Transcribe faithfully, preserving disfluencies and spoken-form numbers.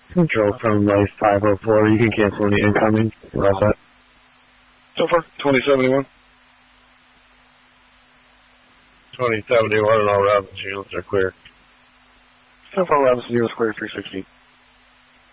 Control from life five oh four. You can cancel any incoming. We're all set. So far, twenty seventy-one. twenty seventy-one and all Robinson units are clear. So far, Robinson units clear three sixty.